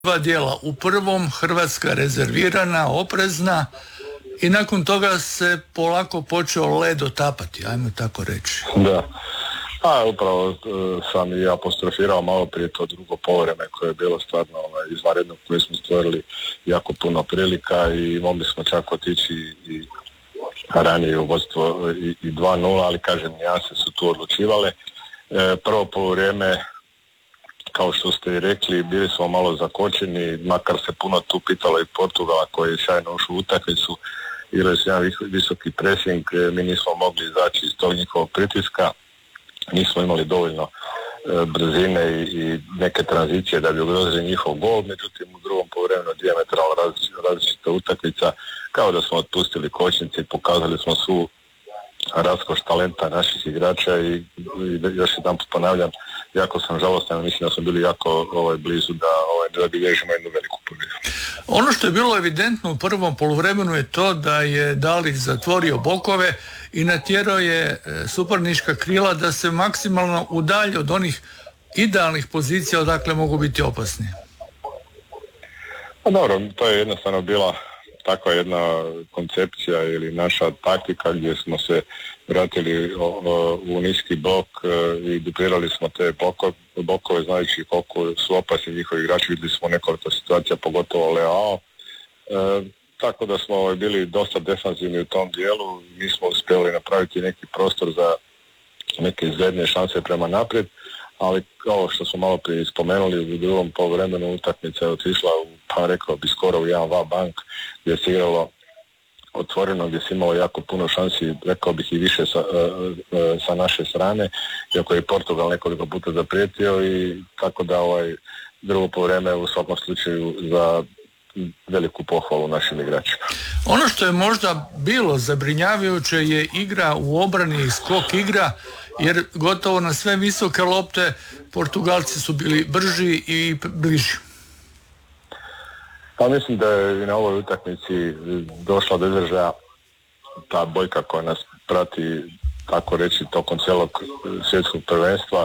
dva dijela. U prvom Hrvatska rezervirana, oprezna i nakon toga se polako počeo led otapati, ajmo tako reći. Da. A upravo sam i apostrofirao malo prije to drugo poluvreme koje je bilo stvarno izvanredno, koje smo stvorili jako puno prilika i mogli smo čak otići i ranije u vodstvo i 2-0, ali kažem, nijanse su tu odlučivale. Prvo poluvreme, kao što ste i rekli, bili smo malo zakočeni, makar se puno tu pitalo i Portugala koji je sjajno ušao u utakmicu, igrali su jedan visoki presing, mi nismo mogli izaći iz tog njihovog pritiska, nismo imali dovoljno brzine i neke tranzicije da bi ugrozili njihov gol, međutim u drugom poluvremenu dijametralno različita utakmica, kao da smo otpustili kočnice i pokazali smo svu raskoš talenta naših igrača i još jedan ponavljam, jako sam žalostan, mislim da smo bili jako blizu da bilježimo jednu veliku pobjedu. Ono što je bilo evidentno u prvom poluvremenu je to da je Dalić zatvorio bokove i natjerao je suparnička krila da se maksimalno udalje od onih idealnih pozicija odakle mogu biti opasni. Pa dobro, to je jednostavno bila takva jedna koncepcija ili naša taktika gdje smo se vratili u niski blok i duplirali smo te blokove znajući koliko su opasni njihovi igrači. Vidjeli smo nekoliko situacija, pogotovo Leao. Tako da smo bili dosta defanzivni u tom dijelu, nismo uspjeli napraviti neki prostor za neke izgledne šanse prema naprijed, ali kao što smo malo prije spomenuli, u drugom poluvremenu utakmica je otišla pa rekao bi skoro u jedan va-bank gdje se igralo otvoreno, gdje se imalo jako puno šansi, rekao bih i više sa naše strane, iako je Portugal nekoliko puta zaprijetio i tako da drugo poluvreme u svakom slučaju za veliku pohvalu našim igračima. Ono što je možda bilo zabrinjavajuće je igra u obrani i skok igra, jer gotovo na sve visoke lopte Portugalci su bili brži i bliži. Pa mislim da je i na ovoj utakmici došla do izražaja ta boljka koja nas prati, tako reći, tokom cijelog svjetskog prvenstva.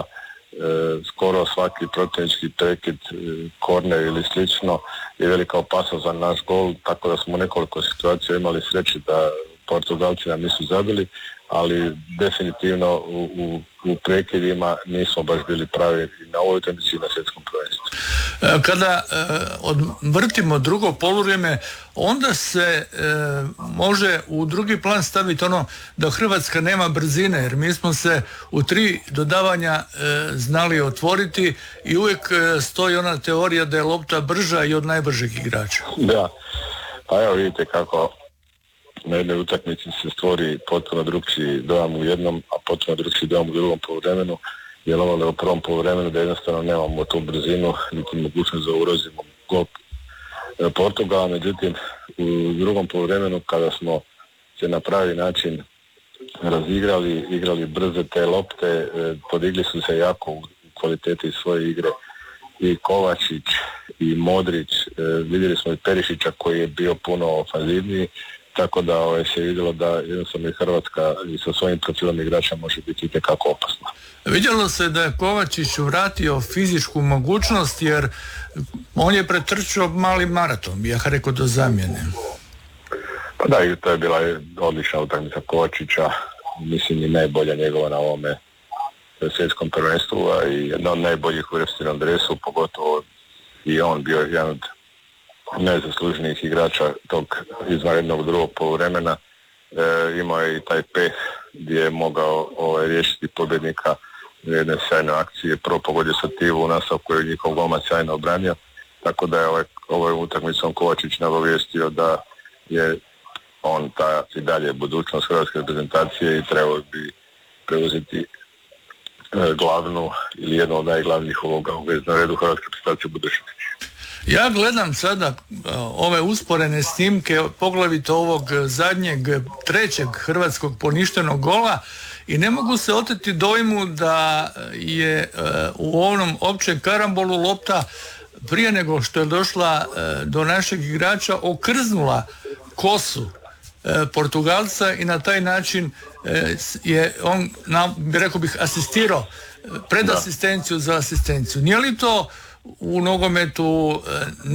Skoro svaki protivnički prekid, korner ili slično je velika opasnost za naš gol, tako da smo u nekoliko situacija imali sreće da Portugalci nam nisu zabili, ali definitivno u prekidima nismo baš bili pravi na ovoj utakmici i na svjetskom prvenstvu. Kada odvrtimo drugo poluvrijeme, onda se može u drugi plan staviti ono da Hrvatska nema brzine, jer mi smo se u 3 dodavanja znali otvoriti i uvijek stoji ona teorija da je lopta brža i od najbržeg igrača. Da, pa evo vidite kako na jednoj utakmici se stvori potpuno drugčiji dojam u jednom, a potpuno drugčiji dojam u drugom poluvremenu. Djelovalo je u prvom poluvremenu da jednostavno nemamo tu brzinu, niti mogućnost da ugrozimo gol Portugala, međutim u drugom poluvremenu kada smo se na pravi način razigrali, igrali brze te lopte, podigli su se jako u kvaliteti svoje igre i Kovačić i Modrić, vidjeli smo i Perišića koji je bio puno ofanzivniji, tako da se vidjelo da jednostavno i Hrvatska i sa svojim profilom igrača može biti itekako opasna. Vidjelo se da je Kovačić vratio fizičku mogućnost jer on je pretrčao mali maraton, bih ja rekao, do zamjene. Pa da, i to je bila odlična utakmica Kovačića, mislim i najbolja njegova na ovome svjetskom prvenstvu, a i jedna od najboljih u reprezentativnom dresu, pogotovo i on bio jedan od najzaslužnijih igrača tog izvanrednog drugog poluvremena. Imao je i taj peh gdje je mogao riješiti pobjednika jedne sjajne akcije, prvo pogodio Sativu u nastavku je njihov golman sjajno obranio, tako da je ovoj utakmicom Kovačić nagovijestio da je on ta i dalje budućnost hrvatske reprezentacije i trebao bi preuzeti glavnu ili jednu od najglavnijih uloga u veznom redu hrvatske reprezentacije budućnosti. Ja gledam sada ove usporene snimke, poglavito ovog zadnjeg, trećeg hrvatskog poništenog gola i ne mogu se oteti dojmu da je u onom općem karambolu lopta prije nego što je došla do našeg igrača okrznula kosu Portugalca i na taj način je on, rekao bih, asistirao pred asistenciju za asistenciju. Nije li to u nogometu